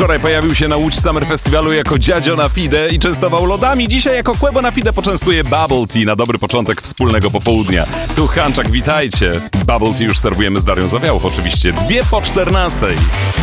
Wczoraj pojawił się na Łódź Summer Festiwalu jako dziadzio na fide i częstował lodami. Dzisiaj jako kłębo na fide poczęstuje Bubble Tea na dobry początek wspólnego popołudnia. Tu Hanczak, witajcie. Bubble Tea już serwujemy z Darią Zawiałów oczywiście. 2 po 14.